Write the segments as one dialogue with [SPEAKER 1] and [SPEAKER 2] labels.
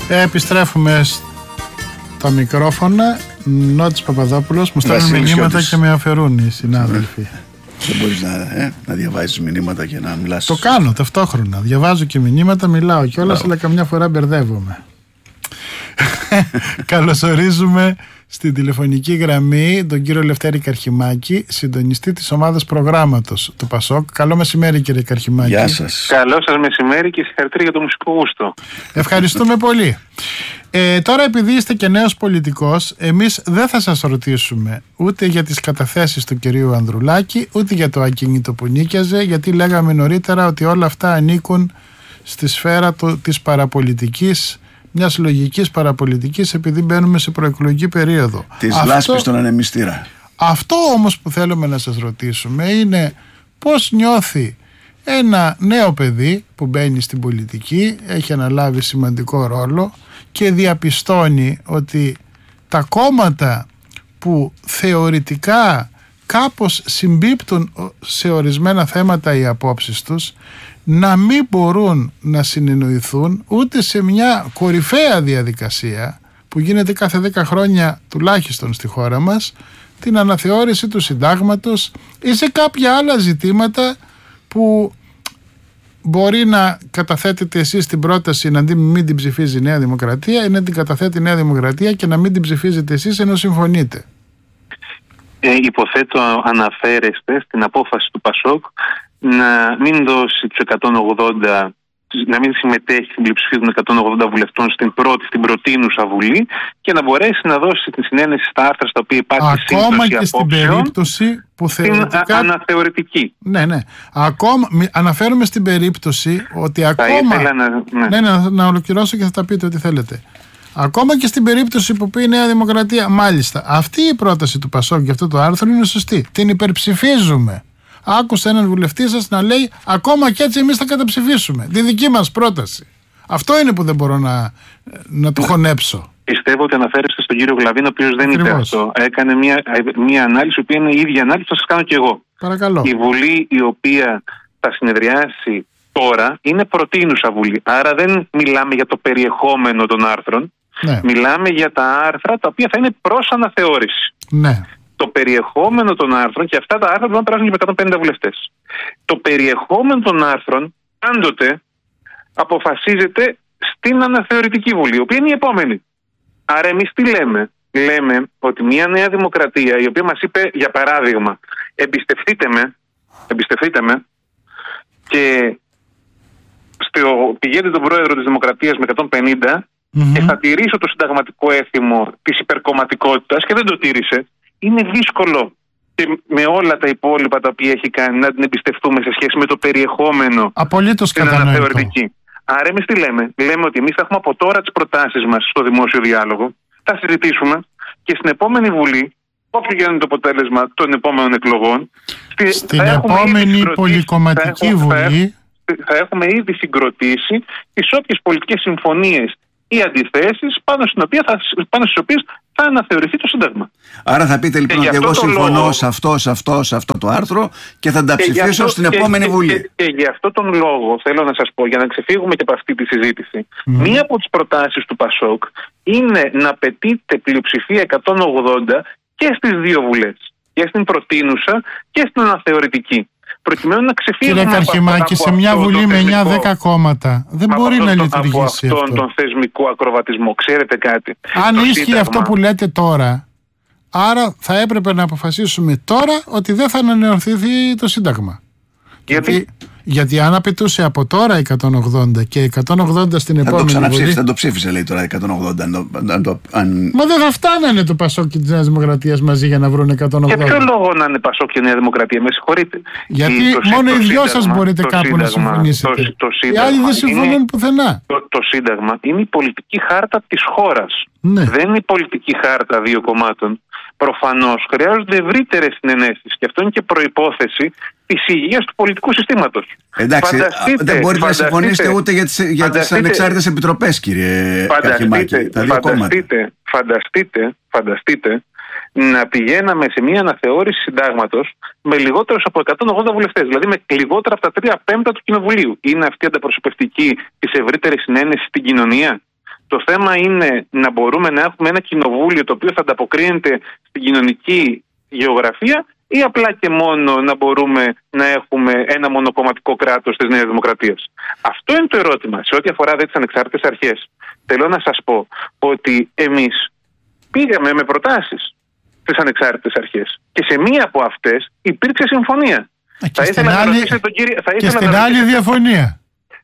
[SPEAKER 1] Επιστρέφουμε στα μικρόφωνα. Νότης Παπαδόπουλος. Μου στέλνουν μηνύματα και με αφαιρούν οι συνάδελφοι.
[SPEAKER 2] Δεν μπορείς να διαβάζεις μηνύματα και να μιλάς.
[SPEAKER 1] Το κάνω ταυτόχρονα. Διαβάζω και μηνύματα, μιλάω κιόλας, αλλά καμιά φορά μπερδεύομαι. Καλωσορίζουμε στην τηλεφωνική γραμμή τον κύριο Λευτέρη Καρχημάκη, συντονιστή της ομάδας προγράμματος του ΠΑΣΟΚ. Καλό μεσημέρι, κύριε Καρχημάκη.
[SPEAKER 2] Γεια σας.
[SPEAKER 3] Καλό σας μεσημέρι και συγχαρητήρια για το μουσικό γούστο.
[SPEAKER 1] Ευχαριστούμε πολύ. Τώρα, επειδή είστε και νέος πολιτικός, εμείς δεν θα σας ρωτήσουμε ούτε για τις καταθέσεις του κυρίου Ανδρουλάκη, ούτε για το ακίνητο που νίκιαζε, γιατί λέγαμε νωρίτερα ότι όλα αυτά ανήκουν στη σφαίρα της παραπολιτικής, μιας λογικής παραπολιτικής, επειδή μπαίνουμε σε προεκλογική περίοδο.
[SPEAKER 2] Της λάσπης στον ανεμιστήρα.
[SPEAKER 1] Αυτό όμως που θέλουμε να σας ρωτήσουμε είναι πώς νιώθει ένα νέο παιδί που μπαίνει στην πολιτική, έχει αναλάβει σημαντικό ρόλο και διαπιστώνει ότι τα κόμματα που θεωρητικά κάπως συμπίπτουν σε ορισμένα θέματα οι απόψεις τους να μην μπορούν να συνεννοηθούν ούτε σε μια κορυφαία διαδικασία που γίνεται κάθε 10 χρόνια τουλάχιστον στη χώρα μας, την αναθεώρηση του συντάγματος ή σε κάποια άλλα ζητήματα που μπορεί να καταθέτετε εσείς την πρόταση να μην την ψηφίζει η Νέα Δημοκρατία ή να την καταθέτει η Νέα Δημοκρατία και να μην την ψηφίζετε εσείς ενώ συμφωνείτε.
[SPEAKER 3] Υποθέτω αναφέρεστε στην απόφαση του ΠΑΣΟΚ να μην δώσει τους 180, να μην συμμετέχει στην πλειοψηφία των 180 βουλευτών στην προτείνουσα Βουλή και να μπορέσει να δώσει τη συνένεση στα άρθρα στα οποία υπάρχει σύγκρουση
[SPEAKER 1] ακόμα και
[SPEAKER 3] απόψεων,
[SPEAKER 1] στην περίπτωση που θεωρητικά...
[SPEAKER 3] την αναθεωρητική.
[SPEAKER 1] Ναι. Ακόμα, αναφέρομαι στην περίπτωση ότι ακόμα... να ολοκληρώσω και θα τα πείτε ό,τι θέλετε. Ακόμα και στην περίπτωση που πει η Νέα Δημοκρατία, μάλιστα, αυτή η πρόταση του ΠΑΣΟΚ για αυτό το άρθρο είναι σωστή. Την υπερψηφίζουμε. Άκουσα έναν βουλευτή σας να λέει ακόμα και έτσι εμείς θα καταψηφίσουμε τη δική μας πρόταση. Αυτό είναι που δεν μπορώ να του χωνέψω.
[SPEAKER 3] Πιστεύω ότι αναφέρεστε στον κύριο Γλαβίν, ο οποίος δεν είπε αυτό. Έκανε μια ανάλυση, που είναι η ίδια ανάλυση που θα σας κάνω και εγώ.
[SPEAKER 1] Παρακαλώ.
[SPEAKER 3] Η Βουλή η οποία θα συνεδριάσει τώρα είναι προτείνουσα Βουλή. Άρα δεν μιλάμε για το περιεχόμενο των άρθρων. Ναι. Μιλάμε για τα άρθρα τα οποία θα είναι προς αναθεώρηση.
[SPEAKER 1] Ναι.
[SPEAKER 3] Το περιεχόμενο των άρθρων, και αυτά τα άρθρα μπορούν να περάσουν και 150 βουλευτές. Το περιεχόμενο των άρθρων πάντοτε αποφασίζεται στην αναθεωρητική Βουλή, η οποία είναι η επόμενη. Άρα εμείς τι λέμε? Λέμε ότι μια Νέα Δημοκρατία, η οποία μας είπε, για παράδειγμα, εμπιστευτείτε με, και πηγαίνετε τον πρόεδρο της Δημοκρατίας με 150 και θα τηρήσω το συνταγματικό έθιμο της υπερκομματικότητας, και δεν το τήρησε, είναι δύσκολο και με όλα τα υπόλοιπα τα οποία έχει κάνει να την εμπιστευτούμε σε σχέση με το περιεχόμενο στην αναθεωρητική. Άρα εμείς τι λέμε? Λέμε ότι εμείς θα έχουμε από τώρα τις προτάσεις μας στο δημόσιο διάλογο, θα συζητήσουμε και στην επόμενη Βουλή, όποιο και είναι το αποτέλεσμα των επόμενων εκλογών,
[SPEAKER 1] στην επόμενη πολυκομματική Βουλή
[SPEAKER 3] θα έχουμε ήδη συγκροτήσει τις όποιες πολιτικές συμφωνίες ή αντιθέσεις πάνω στις οποίες θα αναθεωρηθεί το Σύνταγμα.
[SPEAKER 2] Άρα θα πείτε λοιπόν ότι εγώ συμφωνώ σε αυτό το άρθρο και θα τα ψηφίσω στην επόμενη Βουλή.
[SPEAKER 3] Και για αυτόν τον λόγο θέλω να σας πω, για να ξεφύγουμε και από αυτή τη συζήτηση, μία από τις προτάσεις του ΠΑΣΟΚ είναι να απαιτείται πλειοψηφία 180 και στις δύο βουλές, και στην προτείνουσα και στην αναθεωρητική. Προκειμένου να ξεφύγουμε.
[SPEAKER 1] Κύριε Καρχημάκη, σε μια Βουλή με 9-10 κόμματα δεν μπορεί να λειτουργήσει
[SPEAKER 3] από αυτόν τον θεσμικό ακροβατισμό. Ξέρετε κάτι?
[SPEAKER 1] Αν ίσχυε αυτό που λέτε τώρα, άρα θα έπρεπε να αποφασίσουμε τώρα ότι δεν θα ανανεωθεί το Σύνταγμα. Γιατί αν απαιτούσε από τώρα 180 και 180 στην επόμενη Βουλή.
[SPEAKER 2] Δεν το ψήφισε, λέει τώρα 180.
[SPEAKER 1] Μα δεν θα φτάνανε το ΠΑΣΟΚ και τη Νέα Δημοκρατία μαζί για να βρουν 180.
[SPEAKER 3] Για ποιο λόγο να είναι ΠΑΣΟΚ και η Νέα Δημοκρατία? Με συγχωρείτε.
[SPEAKER 1] Γιατί μόνο οι δυο σας μπορείτε κάπου να συμφωνήσετε. Οι άλλοι δεν συμφωνούν πουθενά.
[SPEAKER 3] Το Σύνταγμα είναι η πολιτική χάρτα της χώρας.
[SPEAKER 1] Ναι.
[SPEAKER 3] Δεν είναι η πολιτική χάρτα δύο κομμάτων. Προφανώς χρειάζονται ευρύτερες συνενέσεις και αυτό είναι και προϋπόθεση της υγείας του πολιτικού συστήματος.
[SPEAKER 2] Εντάξει, δεν μπορείτε να συμφωνήσετε ούτε για τις ανεξάρτητες επιτροπές, κύριε Καρχημάκη.
[SPEAKER 3] Φανταστείτε να πηγαίναμε σε μια αναθεώρηση συντάγματος με λιγότερους από 180 βουλευτές, δηλαδή με λιγότερα από τα 3/5 του Κοινοβουλίου. Είναι αυτή η ανταπροσωπευτική της ευρύτερης συνένεσης στην κοινωνία? Το θέμα είναι να μπορούμε να έχουμε ένα κοινοβούλιο το οποίο θα ανταποκρίνεται στην κοινωνική γεωγραφία, ή απλά και μόνο να μπορούμε να έχουμε ένα μονοκομματικό κράτος της Νέας Δημοκρατίας. Αυτό είναι το ερώτημα. Σε ό,τι αφορά τις ανεξάρτητες αρχές, θέλω να σας πω ότι εμείς πήγαμε με προτάσεις στις ανεξάρτητες αρχές και σε μία από αυτές υπήρξε συμφωνία.
[SPEAKER 1] Και στην άλλη διαφωνία.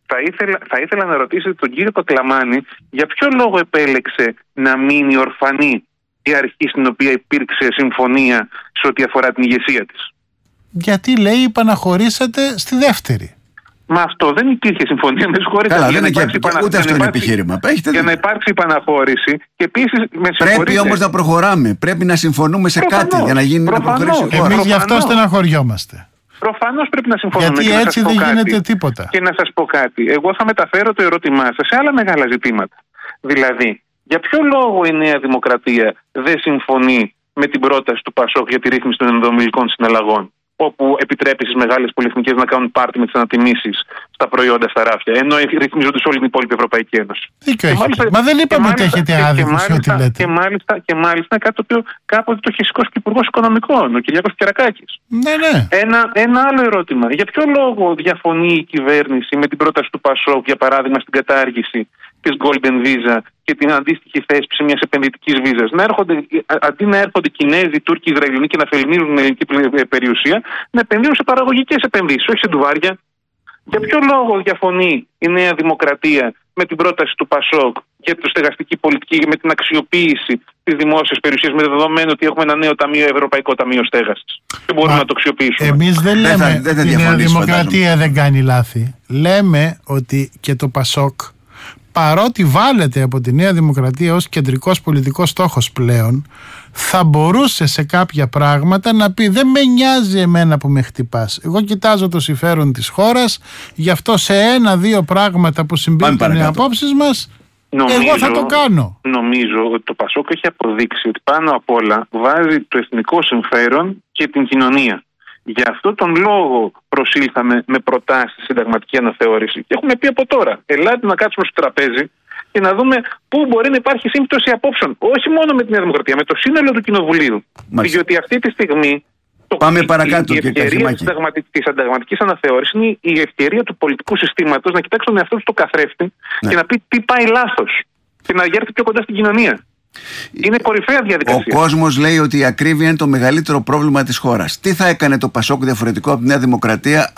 [SPEAKER 3] Θα ήθελα να ρωτήσετε τον κύριο Κοκλαμάνη για ποιο λόγο επέλεξε να μείνει ορφανή η αρχή στην οποία υπήρξε συμφωνία σε ό,τι αφορά την ηγεσία της.
[SPEAKER 1] Γιατί, λέει, υπαναχωρήσατε στη δεύτερη.
[SPEAKER 3] Μα αυτό δεν υπήρχε συμφωνία, με συγχωρείτε.
[SPEAKER 2] Καλά, δεν είναι ούτε αυτό είναι επιχείρημα.
[SPEAKER 3] Για να υπάρξει υπαναχώρηση και επίσης με συγχωρείτε.
[SPEAKER 2] Πρέπει όμως να προχωράμε. Πρέπει να συμφωνούμε σε κάτι για να γίνει να προχωρήσει η χώρα.
[SPEAKER 1] Εμείς γι' αυτό στεναχωριόμαστε.
[SPEAKER 3] Προφανώς πρέπει να συμφωνούμε.
[SPEAKER 1] Γιατί έτσι δεν γίνεται τίποτα.
[SPEAKER 3] Και να σας πω κάτι. Εγώ θα μεταφέρω το ερώτημά σας σε άλλα μεγάλα ζητήματα. Δηλαδή, για ποιο λόγο η Νέα Δημοκρατία δεν συμφωνεί με την πρόταση του ΠΑΣΟΚ για τη ρύθμιση των ενδομιλικών συναλλαγών, όπου επιτρέπει στις μεγάλες πολυεθνικές να κάνουν πάρτι με τις ανατιμήσεις στα προϊόντα στα ράφια, ενώ ρυθμίζονται σε όλη την υπόλοιπη Ευρωπαϊκή Ένωση.
[SPEAKER 1] Δίκιο έχετε. Μα δεν είπαμε ότι έχετε άδικο σε ό,τι λέτε.
[SPEAKER 3] Και μάλιστα κάτι το οποίο κάποτε το είχε σηκώσει και ο Υπουργός Οικονομικών, ο Κυριάκος Κερακάκης.
[SPEAKER 1] Ναι.
[SPEAKER 3] Ένα άλλο ερώτημα. Για ποιο λόγο διαφωνεί η κυβέρνηση με την πρόταση του ΠΑΣΟΚ, για παράδειγμα, στην κατάργηση της Golden Visa και την αντίστοιχη θέσπιση μιας επενδυτικής βίζας? Αντί να έρχονται Κινέζοι, Τούρκοι, Ισραηλινοί και να φελμίζουν την ελληνική περιουσία, να επενδύουν σε παραγωγικές επενδύσεις, όχι σε ντουβάρια. Για ποιο λόγο διαφωνεί η Νέα Δημοκρατία με την πρόταση του ΠΑΣΟΚ για τη στεγαστική πολιτική και με την αξιοποίηση της δημόσιας περιουσίας, με δεδομένο ότι έχουμε ένα νέο ταμείο, Ευρωπαϊκό Ταμείο Στέγασης, και μπορούμε να το αξιοποιήσουμε?
[SPEAKER 1] Εμείς δεν λέμε ότι η Νέα Δημοκρατία δεν κάνει λάθη. Λέμε ότι και το ΠΑΣΟΚ, παρότι βάλεται από τη Νέα Δημοκρατία ως κεντρικός πολιτικός στόχος πλέον, θα μπορούσε σε κάποια πράγματα να πει: δεν με νοιάζει εμένα που με χτυπάς, εγώ κοιτάζω το συμφέρον της χώρας, γι' αυτό σε 1-2 πράγματα που συμπίπτουν οι απόψεις μας, εγώ θα το κάνω.
[SPEAKER 3] Νομίζω ότι το ΠΑΣΟΚ έχει αποδείξει ότι πάνω απ' όλα βάζει το εθνικό συμφέρον και την κοινωνία. Γι' αυτό τον λόγο προσήλθαμε με προτάσεις συνταγματική αναθεώρηση. Και έχουμε πει από τώρα: ελάτε να κάτσουμε στο τραπέζι και να δούμε πού μπορεί να υπάρχει σύμπτωση απόψεων. Όχι μόνο με τη Νέα Δημοκρατία, με το σύνολο του Κοινοβουλίου. Διότι αυτή τη στιγμή
[SPEAKER 2] πάμε παρακάτω,
[SPEAKER 3] η ευκαιρία της συνταγματικής αναθεώρησης είναι η ευκαιρία του πολιτικού συστήματος να κοιτάξει τον εαυτό του στο καθρέφτη και να πει τι πάει λάθος και να έρθει πιο κοντά στην κοινωνία. Είναι κορυφαία διαδικασία.
[SPEAKER 2] Ο κόσμος λέει ότι η ακρίβεια είναι το μεγαλύτερο πρόβλημα της χώρας. Τι θα έκανε το ΠΑΣΟΚ διαφορετικό από τη Νέα Δημοκρατία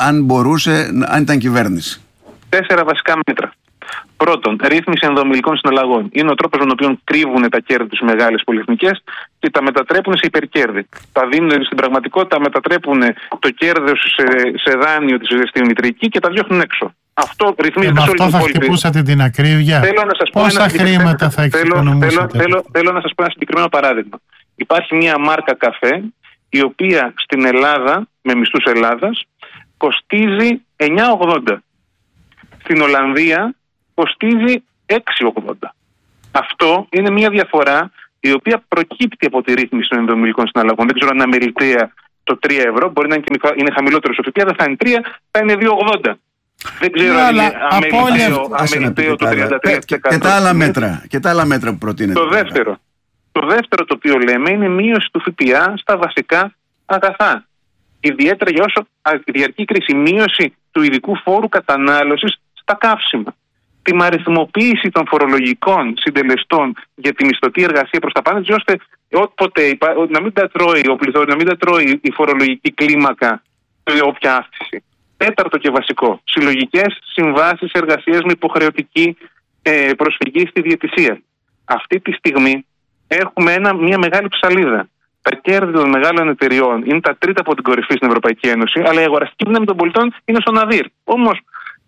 [SPEAKER 2] αν ήταν κυβέρνηση?
[SPEAKER 3] 4 βασικά μέτρα. Πρώτον, ρύθμιση ενδομιλικών συναλλαγών. Είναι ο τρόπος με τον οποίο κρύβουν τα κέρδη τους μεγάλες πολυεθνικές και τα μετατρέπουν σε υπερκέρδη. Τα δίνουν στην πραγματικότητα, μετατρέπουν το κέρδος σε δάνειο στη μητρική και τα διώχνουν έξω. Αυτό ρυθμίζεται σε όλη την
[SPEAKER 1] υπόλοιπη. Αυτό θα χτυπούσατε την ακρίβεια? Πόσα χρήματα θα εξοικονομούσατε?
[SPEAKER 3] Θέλω να σας πω ένα συγκεκριμένο παράδειγμα. Υπάρχει μια μάρκα καφέ η οποία στην Ελλάδα, με μισθούς Ελλάδας, κοστίζει 9,80. Στην Ολλανδία κοστίζει 6,80. Αυτό είναι μια διαφορά η οποία προκύπτει από τη ρύθμιση των ενδομιλικών συναλλαγών. Δεν ξέρω αν είναι αμεριταία το 3 ευρώ, μπορεί να είναι χαμηλότερο στο ΦΠΑ, δεν θα είναι 3, θα είναι 2,80. Δεν ξέρω αν είναι αμεριταίο το 33%.
[SPEAKER 2] Και τα άλλα μέτρα που προτείνεται.
[SPEAKER 3] Το δεύτερο το οποίο λέμε είναι μείωση του ΦΠΑ στα βασικά αγαθά. Ιδιαίτερα για όσο διαρκεί η κρίση, μείωση του ειδικού φόρου κατανάλωσης στα καύσιμα. Την αριθμοποίηση των φορολογικών συντελεστών για τη μισθωτή εργασία προς τα πάνω, ώστε όποτε να μην τα τρώει ο πληθώρος, να μην τα τρώει η φορολογική κλίμακα όποια αύξηση. Τέταρτο και βασικό, συλλογικές συμβάσεις εργασίας με υποχρεωτική προσφυγή στη διαιτησία. Αυτή τη στιγμή έχουμε μια μεγάλη ψαλίδα. Τα κέρδη των μεγάλων εταιριών είναι τα τρίτα από την κορυφή στην Ευρωπαϊκή Ένωση, αλλά η αγοραστική δύναμη των πολιτών είναι στο ναδύρ. Όμως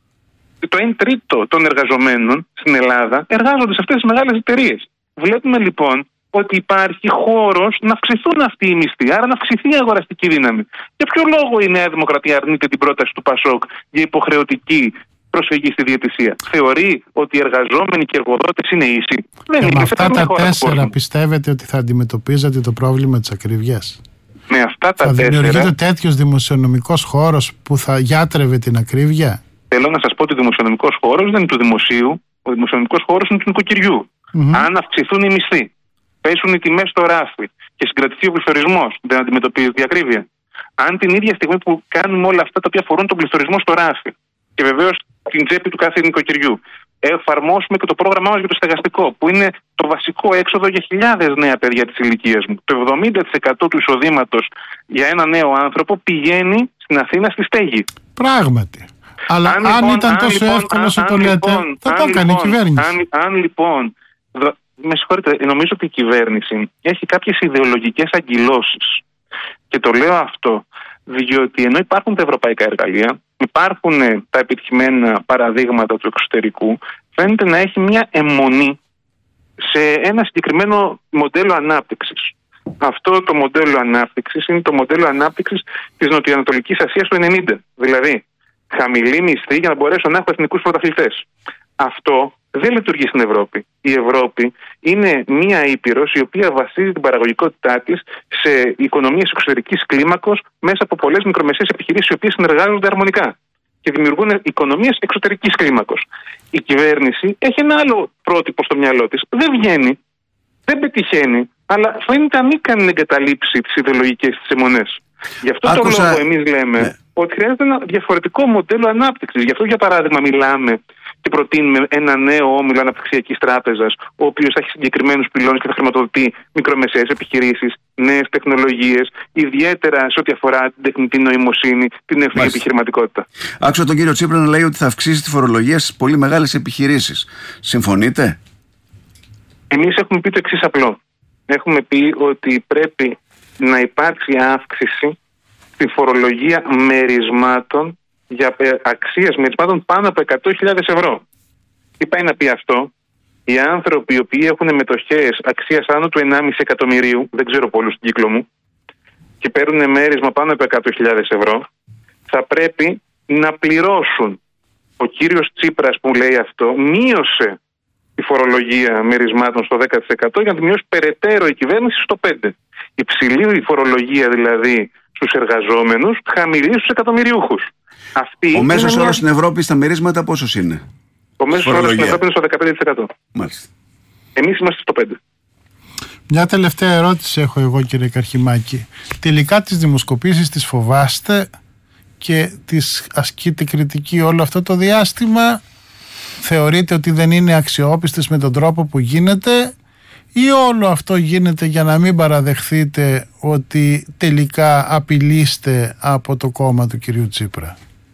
[SPEAKER 3] το 1/3 των εργαζομένων στην Ελλάδα εργάζονται σε αυτές τις μεγάλες εταιρείες. Βλέπουμε λοιπόν ότι υπάρχει χώρος να αυξηθούν αυτοί οι μισθοί, άρα να αυξηθεί η αγοραστική δύναμη. Για ποιο λόγο η Νέα Δημοκρατία αρνείται την πρόταση του ΠΑΣΟΚ για υποχρεωτική προσφυγή στη διαιτησία? Θεωρεί ότι οι εργαζόμενοι και οι εργοδότες είναι ίσοι? Δεν είναι.
[SPEAKER 1] Με αυτά τα 4 πιστεύετε ότι θα αντιμετωπίζατε το πρόβλημα της ακρίβειας?
[SPEAKER 3] Με αυτά τα 4
[SPEAKER 1] θα δημιουργείται τέτοιος δημοσιονομικός χώρος που θα γιάτρευε την ακρίβεια?
[SPEAKER 3] Θέλω να σας πω ότι ο δημοσιονομικός χώρος δεν είναι του δημοσίου, Ο δημοσιονομικός χώρος είναι του νοικοκυριού. Αν αυξηθούν οι μισθοί, πέσουν οι τιμές στο ράφι και συγκρατηθεί ο πληθωρισμός, δεν αντιμετωπίζει διακρίβεια. Αν την ίδια στιγμή που κάνουμε όλα αυτά τα οποία αφορούν τον πληθωρισμό στο ράφι και βεβαίως την τσέπη του κάθε νοικοκυριού, εφαρμόσουμε και το πρόγραμμά μας για το στεγαστικό, που είναι το βασικό έξοδο για χιλιάδες νέα παιδιά της ηλικίας μου. Το 70% του εισοδήματος για ένα νέο άνθρωπο πηγαίνει στην Αθήνα στη στέγη.
[SPEAKER 1] Πράγματι. Αλλά αν ήταν τόσο εύκολο όσο το λέτε, θα το έκανε η κυβέρνηση.
[SPEAKER 3] Αν λοιπόν. Με συγχωρείτε, νομίζω ότι η κυβέρνηση έχει κάποιες ιδεολογικές αγκυλώσεις. Και το λέω αυτό διότι ενώ υπάρχουν τα ευρωπαϊκά εργαλεία, υπάρχουν τα επιτυχημένα παραδείγματα του εξωτερικού, φαίνεται να έχει μια αιμονή σε ένα συγκεκριμένο μοντέλο ανάπτυξης. Αυτό το μοντέλο ανάπτυξης είναι το μοντέλο ανάπτυξης της Νοτιοανατολικής Ασίας του 1990. Δηλαδή, χαμηλή μισθή για να μπορέσω να έχω εθνικούς πρωταθλητές. Αυτό δεν λειτουργεί στην Ευρώπη. Η Ευρώπη είναι μια ήπειρος η οποία βασίζει την παραγωγικότητά της σε οικονομίες εξωτερικής κλίμακος μέσα από πολλές μικρομεσαίες επιχειρήσεις οι οποίες συνεργάζονται αρμονικά και δημιουργούν οικονομίες εξωτερικής κλίμακος. Η κυβέρνηση έχει ένα άλλο πρότυπο στο μυαλό της. Δεν βγαίνει, δεν πετυχαίνει, αλλά φαίνεται ανίκανη να εγκαταλείψει τις ιδεολογικές της αιμονές. Γι' αυτό το λόγο εμείς λέμε ότι χρειάζεται ένα διαφορετικό μοντέλο ανάπτυξης. Γι' αυτό, για παράδειγμα, μιλάμε και προτείνουμε ένα νέο όμιλο αναπτυξιακής τράπεζας, ο οποίος θα έχει συγκεκριμένους πυλώνες και θα χρηματοδοτεί μικρομεσαίες επιχειρήσεις, νέες τεχνολογίες, ιδιαίτερα σε ό,τι αφορά την τεχνητή νοημοσύνη, την ευφυή επιχειρηματικότητα.
[SPEAKER 2] Άκουσα τον κύριο Τσίπρα να λέει ότι θα αυξήσει τη φορολογία στις πολύ μεγάλες επιχειρήσεις. Συμφωνείτε?
[SPEAKER 3] Εμείς έχουμε πει το εξής απλό. Έχουμε πει ότι πρέπει να υπάρξει αύξηση στη φορολογία μερισμάτων για αξίες μερισμάτων πάνω από 100.000 ευρώ. Τι πάει να πει αυτό? Οι άνθρωποι οι οποίοι έχουν μετοχές αξίας άνω του 1,5 εκατομμυρίου, δεν ξέρω πολλούς στην κύκλο μου, και παίρνουν μέρισμα πάνω από 100.000 ευρώ, θα πρέπει να πληρώσουν. Ο κύριος Τσίπρας που λέει αυτό μείωσε τη φορολογία μερισμάτων στο 10% για να τη μειώσει περαιτέρω η κυβέρνηση στο 5%. Υψηλή η φορολογία δηλαδή στους εργαζόμενους, χαμηλή στους εκατομμυριούχους.
[SPEAKER 2] Ο μέσος όρος στην Ευρώπη στα μερίσματα πόσος είναι?
[SPEAKER 3] Ο μέσος όρος στην Ευρώπη είναι στο 15%.
[SPEAKER 2] Μάλιστα.
[SPEAKER 3] Εμείς είμαστε στο 5%.
[SPEAKER 1] Μια τελευταία ερώτηση έχω εγώ, κύριε Καρχιμάκη. Τελικά τις δημοσκοπήσεις τις φοβάστε και τις ασκείτε κριτική όλο αυτό το διάστημα? Θεωρείτε ότι δεν είναι αξιόπιστες με τον τρόπο που γίνεται, ή όλο αυτό γίνεται για να μην παραδεχθείτε ότι τελικά απειλείστε από το κόμμα του κυρίου Τσίπρα?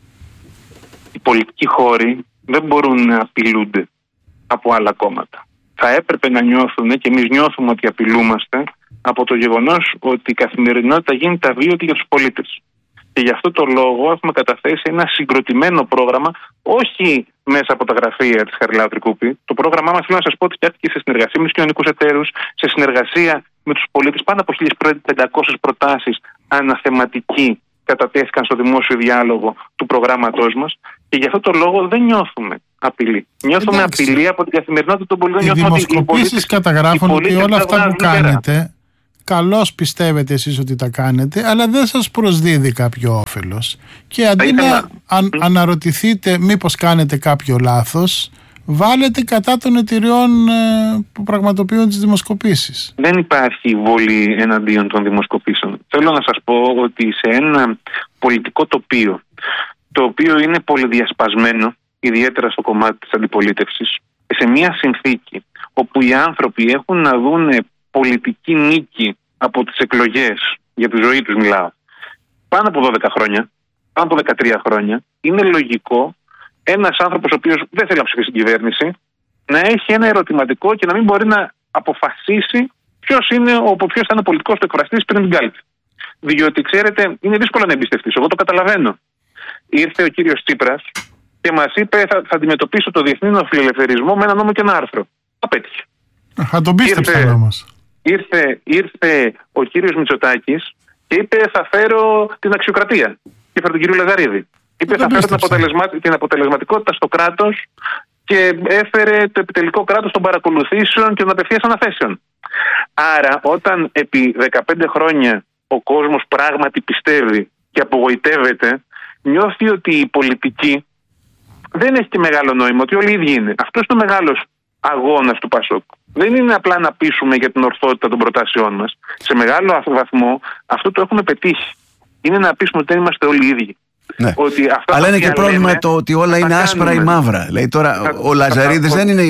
[SPEAKER 3] Οι πολιτικοί χώροι δεν μπορούν να απειλούνται από άλλα κόμματα. Θα έπρεπε να νιώθουν, και εμείς νιώθουμε ότι απειλούμαστε, από το γεγονός ότι η καθημερινότητα γίνεται αβίωτη για τους πολίτες. Και γι' αυτό το λόγο έχουμε καταθέσει ένα συγκροτημένο πρόγραμμα, όχι μέσα από τα γραφεία της Χαριλάου Τρικούπη. Το πρόγραμμά μας, θέλω να σας πω, ότι φτιάχτηκε σε συνεργασία με τους κοινωνικούς εταίρους, σε συνεργασία με τους πολίτες. Πάνω από 1.500 προτάσεις αναθεματικοί κατατέθηκαν στο δημόσιο διάλογο του προγράμματός μας, και γι' αυτό το λόγο δεν νιώθουμε απειλή. Νιώθουμε απειλή από την καθημερινότητα των πολιτών.
[SPEAKER 1] Οι δημοσκοπήσεις καταγράφουν ότι όλα αυτά που κάνετε, καλώς πιστεύετε εσείς ότι τα κάνετε, αλλά δεν σας προσδίδει κάποιο όφελος. Και αντί να αναρωτηθείτε μήπως κάνετε κάποιο λάθος, βάλετε κατά των εταιριών που πραγματοποιούν τις δημοσκοπήσεις.
[SPEAKER 3] Δεν υπάρχει βολή εναντίον των δημοσκοπήσεων. Θέλω να σας πω ότι σε ένα πολιτικό τοπίο, το οποίο είναι πολυδιασπασμένο, ιδιαίτερα στο κομμάτι της αντιπολίτευσης, σε μια συνθήκη όπου οι άνθρωποι έχουν να δουν πολιτική νίκη από τις εκλογές, για τη ζωή τους μιλάω, πάνω από 12 χρόνια, πάνω από 13 χρόνια, είναι λογικό ένας άνθρωπος ο οποίος δεν θέλει να ψηφίσει την κυβέρνηση να έχει ένα ερωτηματικό και να μην μπορεί να αποφασίσει ποιος θα είναι ο πολιτικός του εκφραστής πριν την κάλυψη. Διότι, ξέρετε, είναι δύσκολο να εμπιστευτείς. Εγώ το καταλαβαίνω. Ήρθε ο κύριος Τσίπρας και μας είπε θα αντιμετωπίσω το διεθνή νεοφιλελευθερισμό με ένα νόμο και ένα άρθρο. Απέτυχε.
[SPEAKER 1] Θα τον πίστεψαν όμως.
[SPEAKER 3] Ήρθε ο κύριος Μητσοτάκης και είπε θα φέρω την αξιοκρατία. Και έφερε τον κύριο Λαζαρίδη. Είπε θα φέρω την αποτελεσματικότητα στο κράτος και έφερε το επιτελικό κράτος των παρακολουθήσεων και των απευθείας αναθέσεων. Άρα, όταν επί 15 χρόνια ο κόσμος πράγματι πιστεύει και απογοητεύεται, νιώθει ότι οι πολιτικοί δεν έχει και μεγάλο νόημα, ότι όλοι οι ίδιοι είναι. Αυτό είναι ο μεγάλος αγώνας του Πασόκ. Δεν είναι απλά να πείσουμε για την ορθότητα των προτάσεών μας. Σε μεγάλο βαθμό αυτό το έχουμε πετύχει. Είναι να πείσουμε ότι δεν είμαστε όλοι οι ίδιοι.
[SPEAKER 2] Ναι. Αλλά είναι και πρόβλημα το ότι όλα είναι άσπρα ή μαύρα. Δηλαδή τώρα ο Λαζαρίδης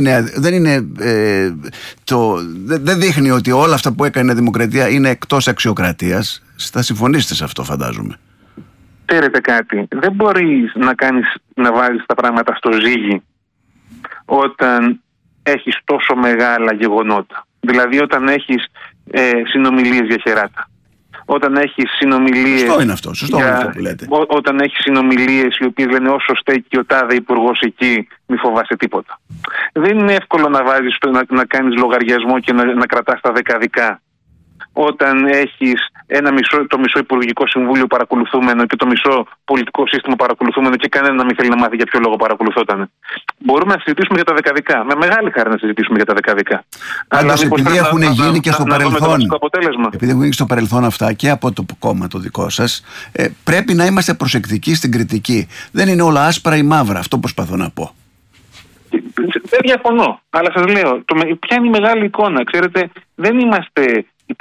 [SPEAKER 2] δεν δείχνει ότι όλα αυτά που έκανε η Δημοκρατία είναι εκτός αξιοκρατίας. Θα συμφωνήσετε σε αυτό, φαντάζομαι.
[SPEAKER 3] Ξέρετε κάτι, δεν μπορείς να βάζεις τα πράγματα στο ζύγι όταν έχεις τόσο μεγάλα γεγονότα. Δηλαδή όταν έχεις συνομιλίες για χεράτα. Όταν έχεις συνομιλίες.
[SPEAKER 2] Σωστό είναι αυτό, σωστό είναι αυτό που λέτε.
[SPEAKER 3] Όταν έχεις συνομιλίες οι οποίες λένε όσο στέκει ο τάδε υπουργός εκεί, μη φοβάσαι τίποτα. Δεν είναι εύκολο να βάζεις, να κάνεις λογαριασμό και να κρατάς τα δεκαδικά. Όταν έχεις το μισό Υπουργικό Συμβούλιο παρακολουθούμενο και το μισό πολιτικό σύστημα παρακολουθούμενο και κανένα να μην θέλει να μάθει για ποιο λόγο παρακολουθόταν. Μπορούμε να συζητήσουμε για τα δεκαδικά. Με μεγάλη χάρη να συζητήσουμε για τα δεκαδικά.
[SPEAKER 2] Πάντως, επειδή έχουν γίνει και στο παρελθόν. Επειδή έχουν γίνει στο παρελθόν αυτά και από το κόμμα το δικό σας, πρέπει να είμαστε προσεκτικοί στην κριτική. Δεν είναι όλα άσπρα ή μαύρα. Αυτό προσπαθώ να πω.
[SPEAKER 3] Δεν διαφωνώ. Αλλά σας λέω, ποια είναι η μεγάλη εικόνα. Ξέρετε, δεν είμαστε.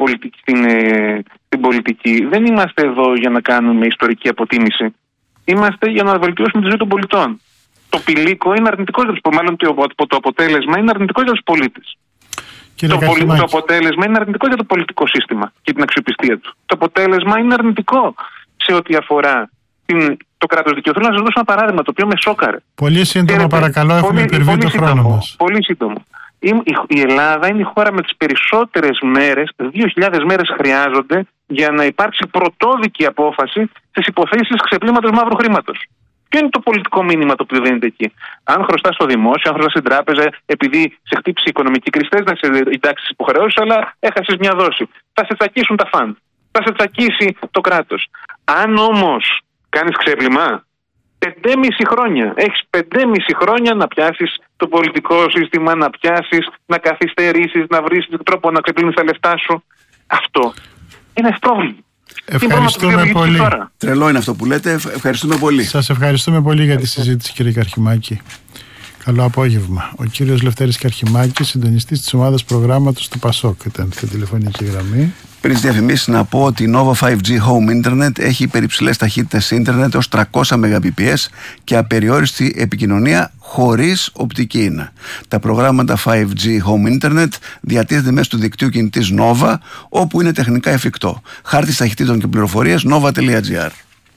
[SPEAKER 3] Στην πολιτική δεν είμαστε εδώ για να κάνουμε ιστορική αποτίμηση. Είμαστε για να βελτιώσουμε τη ζωή των πολιτών. Το πηλίκο είναι αρνητικό για τους πολίτες. Μάλλον το αποτέλεσμα είναι αρνητικό για τους πολίτες. Το αποτέλεσμα είναι αρνητικό για το πολιτικό σύστημα και την αξιοπιστία του. Το αποτέλεσμα είναι αρνητικό σε ό,τι αφορά το κράτος δικαίου. Θέλω να σας δώσω ένα παράδειγμα το οποίο με σώκαρε.
[SPEAKER 1] Πολύ σύντομα, παρακαλώ, έχουμε υπερβεί το χρόνο μας.
[SPEAKER 3] Πολύ σύντομο. Η Ελλάδα είναι η χώρα με τις περισσότερες μέρες, 2.000 μέρες χρειάζονται για να υπάρξει πρωτόδικη απόφαση στις υποθέσεις ξεπλήματος μαύρου χρήματος. Ποιο είναι το πολιτικό μήνυμα το οποίο δίνεται εκεί? Αν χρωστάς στο δημόσιο, αν χρωστάς στην τράπεζα, επειδή σε χτύπησε η οικονομική κρίση, θες να σε εντάξεις υποχρεώσεις, αλλά έχασες μια δόση. Θα σε τσακίσουν τα φαντ. Θα σε τσακίσει το κράτος. Αν όμως κάνεις ξέπλυμα, 5,5 χρόνια. Έχεις 5,5 χρόνια να πιάσεις το πολιτικό σύστημα, να πιάσεις, να καθυστερήσεις, να βρεις τρόπο να ξεπλύνεις τα λεφτά σου. Αυτό είναι πρόβλημα.
[SPEAKER 1] Ευχαριστούμε πολύ.
[SPEAKER 2] Τρελό είναι αυτό που λέτε. Ευχαριστούμε πολύ.
[SPEAKER 1] Σας ευχαριστούμε πολύ για τη συζήτηση, κύριε Καρχιμάκη. Καλό απόγευμα. Ο κύριος Λευτέρης Καρχιμάκης, συντονιστής της ομάδας προγράμματος του Πασόκ, ήταν στη τηλεφωνική γραμμή.
[SPEAKER 2] Πριν τις διαφημίσεις να πω ότι η Nova 5G Home Internet έχει υπερυψηλές ταχύτητες ίντερνετ ως 300 Mbps και απεριόριστη επικοινωνία χωρίς οπτική ίνα. Τα προγράμματα 5G Home Internet διατίθεται μέσω του δικτύου κινητής Nova, όπου είναι τεχνικά εφικτό. Χάρτης ταχυτήτων και πληροφορίες nova.gr.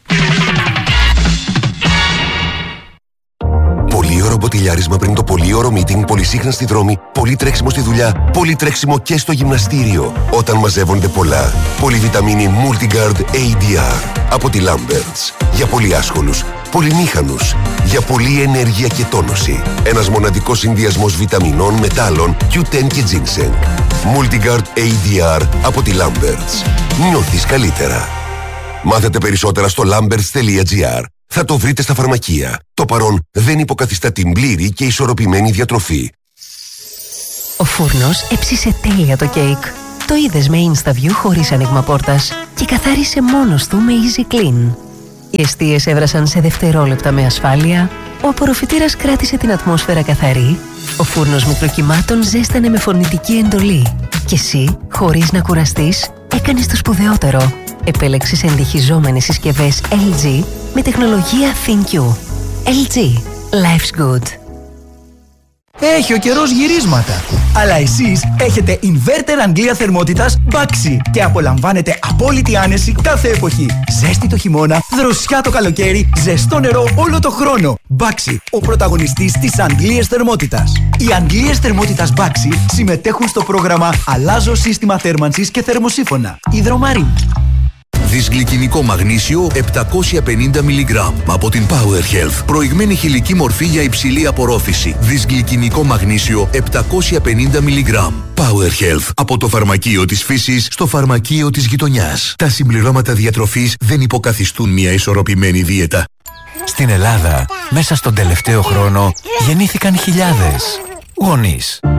[SPEAKER 4] Πολύωρο μποτιλιάρισμα πριν το πολύωρο meeting, πολυσύχνα στη δρόμη, πολύ τρέξιμο στη δουλειά, πολύ τρέξιμο και στο γυμναστήριο. Όταν μαζεύονται πολλά, πολυβιταμίνη Multigard ADR από τη Lamberts. Για πολύ άσχολους, πολυμήχανους, για πολλή ενέργεια και τόνωση. Ένας μοναδικός συνδυασμός βιταμινών, μετάλλων, Q10 και ginseng. Multigard ADR από τη Lamberts. Νιώθεις καλύτερα. Μάθετε περισσότερα στο lamberts.gr. Θα το βρείτε στα φαρμακεία. Το παρόν δεν υποκαθιστά την πλήρη και ισορροπημένη διατροφή.
[SPEAKER 5] Ο φούρνος έψισε τέλεια το κέικ. Το είδες με InstaView χωρίς άνοιγμα πόρτας και καθάρισε μόνος του με Easy Clean. Οι εστίες έβρασαν σε δευτερόλεπτα με ασφάλεια, ο απορροφητήρας κράτησε την ατμόσφαιρα καθαρή, ο φούρνος μικροκυμάτων ζέστανε με φωνητική εντολή και εσύ, χωρίς να κουραστείς, έκανες το σπουδαιότερο. Επέλεξες εντυχιζόμενες συσκευές LG με τεχνολογία ThinQ. LG. Life's good.
[SPEAKER 6] Έχει ο καιρός γυρίσματα. Αλλά εσείς έχετε inverter Αγγλία θερμότητας Baxi και απολαμβάνετε απόλυτη άνεση κάθε εποχή. Ζέστη το χειμώνα, δροσιά το καλοκαίρι, ζεστό νερό όλο το χρόνο. Baxi, ο πρωταγωνιστής της Αγγλίας θερμότητας. Οι Αγγλίες θερμότητας Baxi συμμετέχουν στο πρόγραμμα Αλλάζω σύστημα θέρμανσης και θερμοσύφωνα. Υδρομαρή.
[SPEAKER 7] Δυσγλυκινικό μαγνήσιο 750 mg από την Power Health. Προηγμένη χηλική μορφή για υψηλή απορρόφηση. Δυσγλυκινικό μαγνήσιο 750 mg. Power Health. Από το φαρμακείο της φύσης στο φαρμακείο της γειτονιάς. Τα συμπληρώματα διατροφής δεν υποκαθιστούν μια ισορροπημένη δίαιτα.
[SPEAKER 8] Στην Ελλάδα, μέσα στον τελευταίο χρόνο, γεννήθηκαν χιλιάδες γονείς.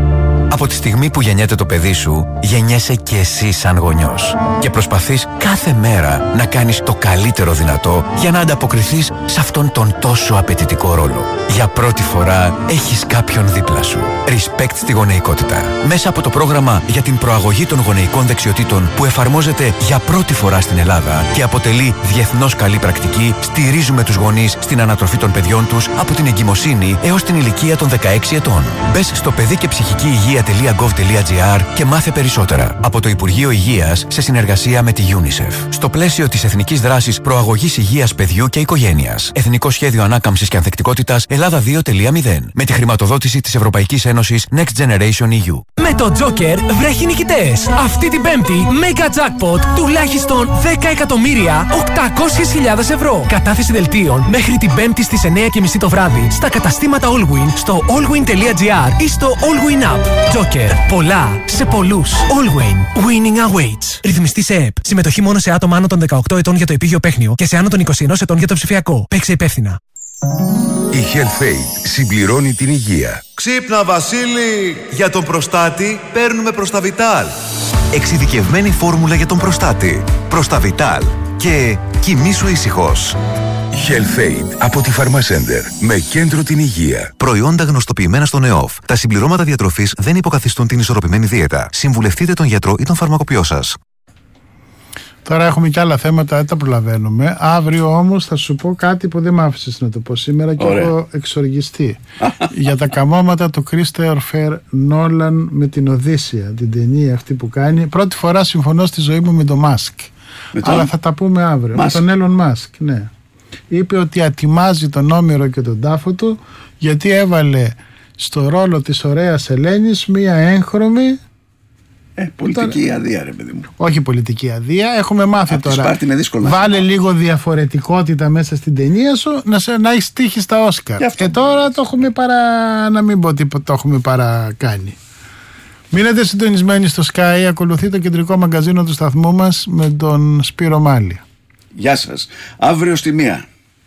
[SPEAKER 8] Από τη στιγμή που γεννιέται το παιδί σου, γεννιέσαι και εσύ σαν γονιός. Και προσπαθείς κάθε μέρα να κάνεις το καλύτερο δυνατό για να ανταποκριθείς σε αυτόν τον τόσο απαιτητικό ρόλο. Για πρώτη φορά έχεις κάποιον δίπλα σου. Respect στη γονεϊκότητα. Μέσα από το πρόγραμμα για την προαγωγή των γονεϊκών δεξιοτήτων που εφαρμόζεται για πρώτη φορά στην Ελλάδα και αποτελεί διεθνώς καλή πρακτική, στηρίζουμε τους γονείς στην ανατροφή των παιδιών τους από την εγκυμοσύνη έως την ηλικία των 16 ετών. Μπες στο παιδικεψυχικηυγεία.gov.gr και μάθε περισσότερα από το Υπουργείο Υγείας σε συνεργασία με τη UNICEF. Στο πλαίσιο της Εθνικής Δράσης Προαγωγής Υγείας Παιδιού και Οικογένειας. Εθνικό Σχέδιο Ανάκαμψης και Ανθεκτικότητας Ελλάδα 2.0. Με τη χρηματοδότηση της Ευρωπαϊκής Ένωσης Next Generation EU.
[SPEAKER 9] Με το Joker βρέχει νικητές. Αυτή την Πέμπτη, Mega Jackpot τουλάχιστον 10.800.000 ευρώ. Κατάθεση δελτίων μέχρι την Πέμπτη στις 9:30 το βράδυ στα καταστήματα Allwyn, στο allwyn.gr ή στο Allwyn App. Joker. Πολλά σε πολλούς. Allwyn. Winning awaits. Ρυθμιστή σε ΕΠ. Συμμετοχή μόνο σε άτομα άνω των 18 ετών για το επίγειο παίχνιο και σε άνω των 21 ετών για το ψηφιακό. Παίξε υπεύθυνα.
[SPEAKER 10] Η HealthAid συμπληρώνει την υγεία.
[SPEAKER 11] Ξύπνα Βασίλη! Για τον προστάτη παίρνουμε Προσταβιτάλ.
[SPEAKER 8] Εξειδικευμένη φόρμουλα για τον προστάτη. Προσταβιτάλ. Και κοιμήσου ήσυχος.
[SPEAKER 10] HealthAid από τη Pharmacenter με κέντρο την υγεία.
[SPEAKER 8] Προϊόντα γνωστοποιημένα στον ΕΟΦ. Τα συμπληρώματα διατροφής δεν υποκαθιστούν την ισορροπημένη δίαιτα. Συμβουλευτείτε τον γιατρό ή τον φαρμακοποιό σας.
[SPEAKER 1] Τώρα έχουμε και άλλα θέματα, δεν τα προλαβαίνουμε. Αύριο όμως θα σου πω κάτι που δεν μ' άφησες να το πω σήμερα και έχω εξοργιστεί. Για τα καμώματα του Christopher Nolan με την Οδύσσεια, την ταινία αυτή που κάνει. Πρώτη φορά συμφωνώ στη ζωή μου με τον Musk. Αλλά θα τα πούμε αύριο. Με τον Elon Musk, ναι. Είπε ότι ατιμάζει τον Όμηρο και τον τάφο του γιατί έβαλε στο ρόλο της ωραίας Ελένης μία έγχρωμη
[SPEAKER 2] πολιτική αδεία, ρε παιδί μου.
[SPEAKER 1] Όχι πολιτική αδεία, έχουμε μάθει
[SPEAKER 2] από
[SPEAKER 1] τώρα. Βάλε λίγο διαφορετικότητα μέσα στην ταινία σου να έχεις τύχει στα Όσκαρ. Και τώρα το έχουμε να μην πω ότι το έχουμε παρακάνει. Μείνετε συντονισμένοι στο Sky, ακολουθεί το κεντρικό μαγκαζίνο του σταθμού μας με τον Σπύρο Μάλη.
[SPEAKER 2] Γεια σας. Αύριο στη 1.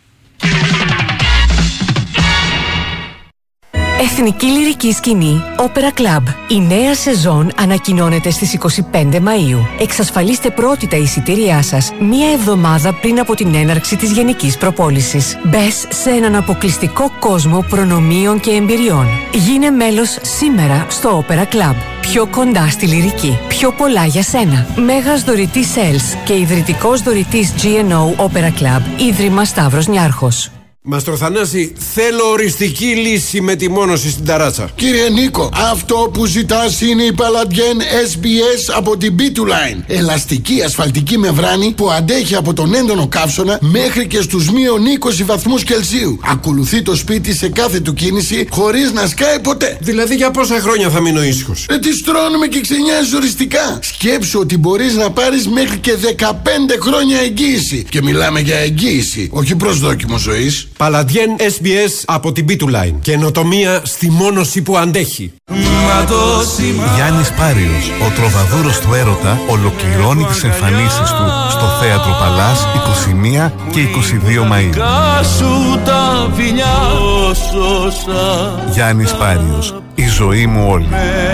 [SPEAKER 5] Εθνική Λυρική Σκηνή Opera Club. Η νέα σεζόν ανακοινώνεται στις 25 Μαΐου. Εξασφαλίστε πρώτη τα εισιτήριά σας μία εβδομάδα πριν από την έναρξη της γενικής προπόλησης. Μπες σε έναν αποκλειστικό κόσμο προνομίων και εμπειριών. Γίνε μέλος σήμερα στο Opera Club. Πιο κοντά στη λυρική. Πιο πολλά για σένα. Μέγας δωρητής Sales και ιδρυτικός δωρητής GNO Opera Club. Ίδρυμα Σταύρος Νιάρχος.
[SPEAKER 12] Μαστρο Θανάση, θέλω οριστική λύση με τη μόνωση στην ταράτσα.
[SPEAKER 13] Κύριε Νίκο, αυτό που ζητάς είναι η Paladien SBS από την B2Line. Ελαστική ασφαλτική μεμβράνη που αντέχει από τον έντονο καύσωνα μέχρι και στους μείον 20 βαθμούς Κελσίου. Ακολουθεί το σπίτι σε κάθε του κίνηση χωρίς να σκάει ποτέ.
[SPEAKER 12] Δηλαδή για πόσα χρόνια θα μείνω ήσυχος?
[SPEAKER 13] Τη στρώνουμε και ξενιάζεις οριστικά. Σκέψου ότι μπορείς να πάρεις μέχρι και 15 χρόνια εγγύηση. Και μιλάμε για εγγύηση, όχι προσδόκιμο ζωής.
[SPEAKER 12] Paladien SBS από την B2Line. Καινοτομία στη μόνωση που αντέχει.
[SPEAKER 7] Γιάννης Πάριος, ο τροβαδούρος του έρωτα, ολοκληρώνει τις εμφανίσεις του στο Θέατρο Παλάς 21 και 22 Μαΐου. Γιάννης Πάριος, η ζωή μου όλη.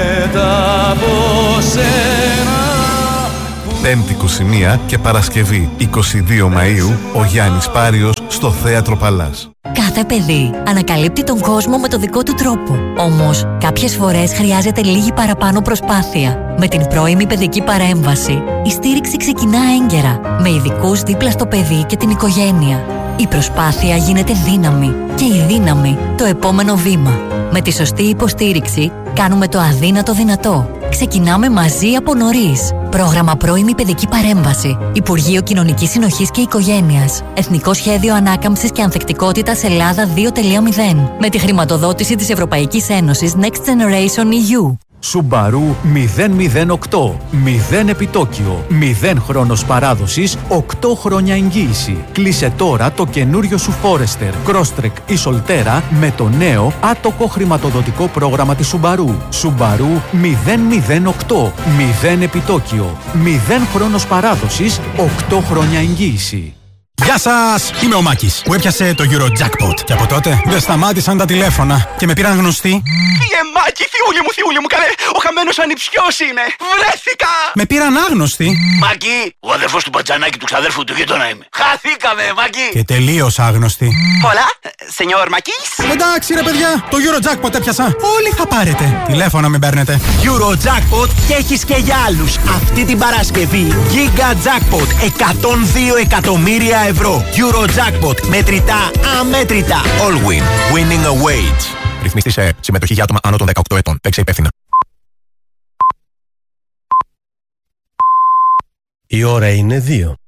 [SPEAKER 7] Πέμπτη 21 και Παρασκευή 22 Μαΐου, ο Γιάννης Πάριος στο Θέατρο Παλάς.
[SPEAKER 5] Κάθε παιδί ανακαλύπτει τον κόσμο με το δικό του τρόπο. Όμως, κάποιες φορές χρειάζεται λίγη παραπάνω προσπάθεια. Με την πρώιμη παιδική παρέμβαση, η στήριξη ξεκινά έγκαιρα, με ειδικούς δίπλα στο παιδί και την οικογένεια. Η προσπάθεια γίνεται δύναμη και η δύναμη το επόμενο βήμα. Με τη σωστή υποστήριξη, κάνουμε το αδύνατο δυνατό. Ξεκινάμε μαζί από νωρίς. Πρόγραμμα πρώιμη παιδική παρέμβαση. Υπουργείο Κοινωνικής Συνοχής και Οικογένειας. Εθνικό Σχέδιο Ανάκαμψης και Ανθεκτικότητας Ελλάδα 2.0. Με τη χρηματοδότηση της Ευρωπαϊκής Ένωσης Next Generation EU.
[SPEAKER 6] Subaru 008. 0 επιτόκιο. 0 χρόνος παράδοσης. 8 χρόνια εγγύηση. Κλείσε τώρα το καινούριο σου Forester, Crosstrek ή Solterra με το νέο άτοκο χρηματοδοτικό πρόγραμμα της Subaru. Subaru 008. 0 επιτόκιο. 0 χρόνος παράδοσης. 8 χρόνια εγγύηση.
[SPEAKER 14] Γεια σας! Είμαι ο Μάκης που έπιασε το Eurojackpot. Και από τότε δεν σταμάτησαν τα τηλέφωνα και με πήραν γνωστοί.
[SPEAKER 6] Μάκη, θιούλη μου, καλέ! Ο χαμένος ανιψιός είμαι! Βρέθηκα!
[SPEAKER 14] Με πήραν άγνωστοι.
[SPEAKER 6] Μάκη, ο αδερφός του μπατζανάκι του ξαδέρφου του γείτονα είμαι. Χαθήκαμε, Μάκη!
[SPEAKER 14] Και τελείως άγνωστοι.
[SPEAKER 6] Πολλά, σενιόρ Μάκης.
[SPEAKER 14] Εντάξει ρε παιδιά, το Eurojackpot έπιασα. Όλοι θα πάρετε. Τηλέφωνα μην παίρνετε.
[SPEAKER 15] Eurojackpot και έχεις και για άλλους. Αυτή την Παρασκευή Giga Jackpot 102 εκατομμύρια ευρώ. Eurojackpot μετρητά αμέτρητα.
[SPEAKER 8] Allwin. Winning awaits. Ρυθμιστή σε συμμετοχή για άτομα άνω των 18 ετών. Παίξε υπεύθυνα.
[SPEAKER 16] Η ώρα είναι 2.